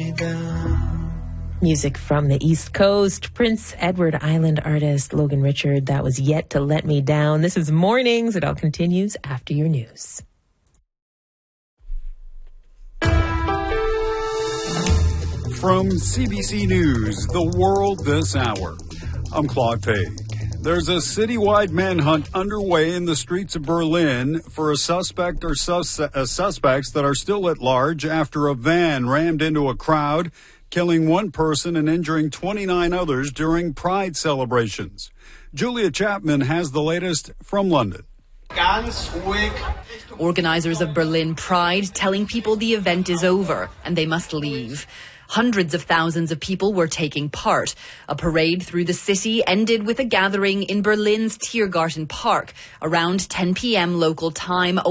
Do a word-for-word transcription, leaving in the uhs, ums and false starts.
me down. Music from the East Coast. Prince Edward Island artist Logan Richard. That was Yet to Let Me Down. This is Mornings. It all continues after your news. From C B C News, The World This Hour, I'm Claude Page. There's a citywide manhunt underway in the streets of Berlin for a suspect or sus- uh, suspects that are still at large after a van rammed into a crowd, killing one person and injuring twenty-nine others during Pride celebrations. Julia Chapman has the latest from London. Organisers of Berlin Pride telling people the event is over and they must leave. Hundreds of thousands of people were taking part. A parade through the city ended with a gathering in Berlin's Tiergarten Park around ten p.m. local time.